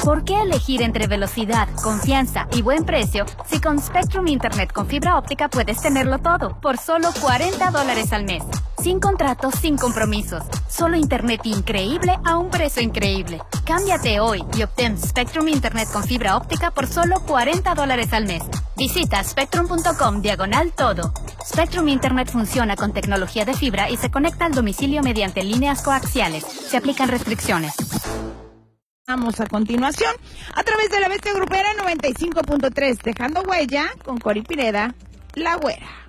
¿Por qué elegir entre velocidad, confianza y buen precio si con Spectrum Internet con fibra óptica puedes tenerlo todo por solo $40 al mes? Sin contratos, sin compromisos. Solo internet increíble a un precio increíble. Cámbiate hoy y obtén Spectrum Internet con fibra óptica por solo $40 al mes. Visita spectrum.com/todo. Spectrum Internet funciona con tecnología de fibra y se conecta al domicilio mediante líneas coaxiales. Se aplican restricciones. Vamos a continuación a través de la Bestia Grupera 95.3, dejando huella con Cori Pineda, La Güera.